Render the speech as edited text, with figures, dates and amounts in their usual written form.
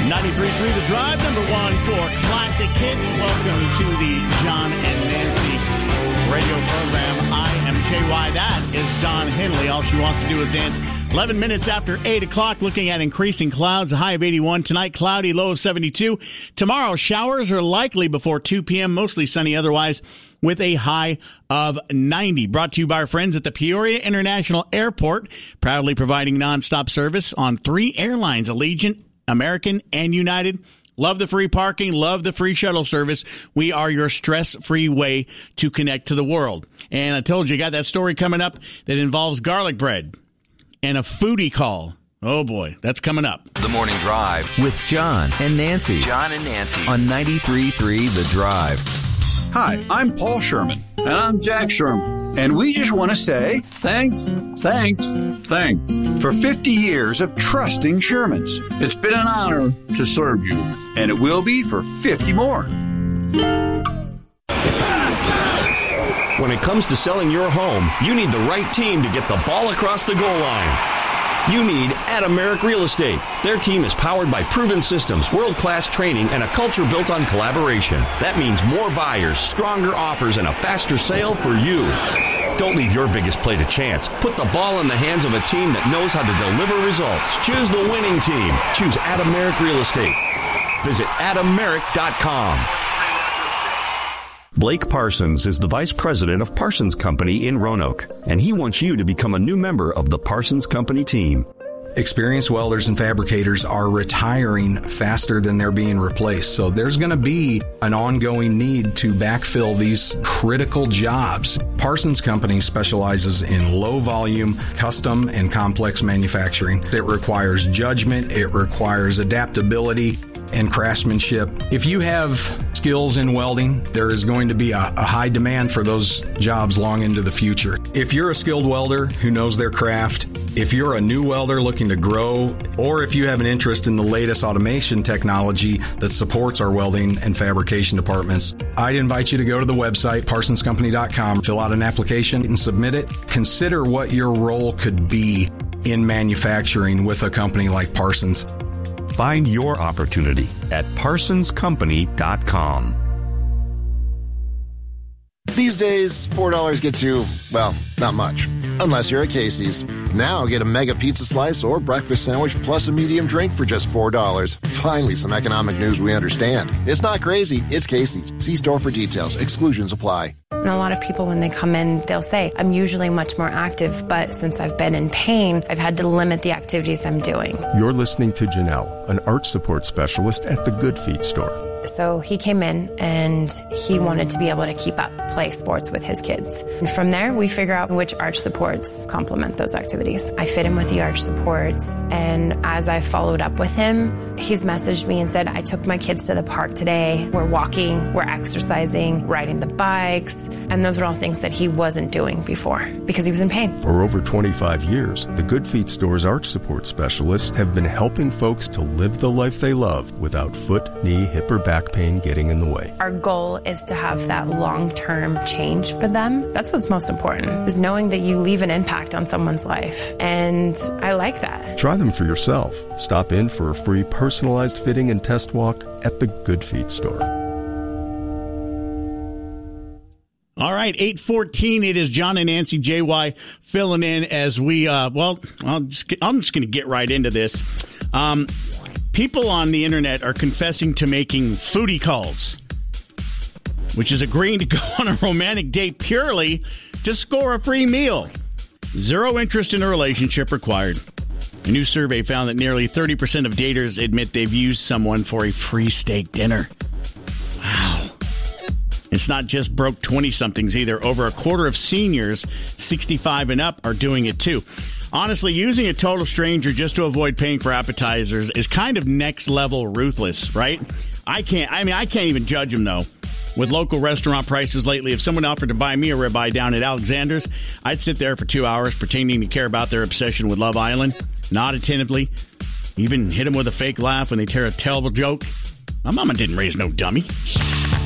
93.3 The Drive, number one for classic hits. Welcome to the John and Nancy radio program. I am JY. That is Don Henley. All she wants to do is dance. 11 minutes after 8 o'clock, looking at increasing clouds, a high of 81. Tonight, cloudy, low of 72. Tomorrow, showers are likely before 2 p.m., mostly sunny otherwise, with a high of 90. Brought to you by our friends at the Peoria International Airport, proudly providing nonstop service on 3 airlines, Allegiant, American, and United. Love the free parking, love the free shuttle service. We are your stress-free way to connect to the world. And I told you, got that story coming up that involves garlic bread and a foodie call. Oh, boy, that's coming up. The Morning Drive with John and Nancy. John and Nancy. On 93.3 The Drive. Hi, I'm Paul Sherman. And I'm Jack Sherman. And we just want to say thanks for 50 years of trusting Shermans. It's been an honor to serve you. And it will be for 50 more. When it comes to selling your home, you need the right team to get the ball across the goal line. You need Adameric Real Estate. Their team is powered by proven systems, world-class training, and a culture built on collaboration. That means more buyers, stronger offers, and a faster sale for you. Don't leave your biggest play to chance. Put the ball in the hands of a team that knows how to deliver results. Choose the winning team. Choose Adameric Real Estate. Visit adameric.com. Blake Parsons is the Vice President of Parsons Company in Roanoke, and he wants you to become a new member of the Parsons Company team. Experienced welders and fabricators are retiring faster than they're being replaced. So there's going to be an ongoing need to backfill these critical jobs. Parsons Company specializes in low volume, custom, and complex manufacturing. It requires judgment. It requires adaptability and craftsmanship. If you have skills in welding, there is going to be a high demand for those jobs long into the future. If you're a skilled welder who knows their craft, if you're a new welder looking to grow, or if you have an interest in the latest automation technology that supports our welding and fabrication departments, I'd invite you to go to the website, parsonscompany.com, fill out an application and submit it. Consider what your role could be in manufacturing with a company like Parsons. Find your opportunity at parsonscompany.com. These days, $4 gets you, well, not much. Unless you're at Casey's. Now get a mega pizza slice or breakfast sandwich plus a medium drink for just $4. Finally, some economic news we understand. It's not crazy. It's Casey's. See store for details. Exclusions apply. And a lot of people, when they come in, they'll say, I'm usually much more active, but since I've been in pain, I've had to limit the activities I'm doing. You're listening to Janelle, an arch support specialist at the Good Feet store. So he came in and he wanted to be able to keep up, play sports with his kids. And from there, we figure out which arch supports complement those activities. I fit him with the arch supports. And as I followed up with him, he's messaged me and said, I took my kids to the park today. We're walking, we're exercising, riding the bikes. And those are all things that he wasn't doing before because he was in pain. For over 25 years, the Good Feet store's arch support specialists have been helping folks to live the life they love without foot, knee, hip, or back pain getting in the way. Our goal is to have that long-term change for them. That's what's most important, is knowing that you leave an impact on someone's life. And I like that. Try them for yourself. Stop in for a free personalized fitting and test walk at the Good Feet store. All right, 8:14. It is John and Nancy JY filling in as we, I'm just going to get right into this. People on the internet are confessing to making foodie calls, which is agreeing to go on a romantic date purely to score a free meal. Zero interest in a relationship required. A new survey found that nearly 30% of daters admit they've used someone for a free steak dinner. Wow. It's not just broke 20-somethings either. Over a quarter of seniors, 65 and up, are doing it too. Honestly, using a total stranger just to avoid paying for appetizers is kind of next-level ruthless, right? I can't even judge them, though. With local restaurant prices lately, if someone offered to buy me a ribeye down at Alexander's, I'd sit there for 2 hours pretending to care about their obsession with Love Island, nod attentively, even hit them with a fake laugh when they tear a terrible joke. My mama didn't raise no dummy.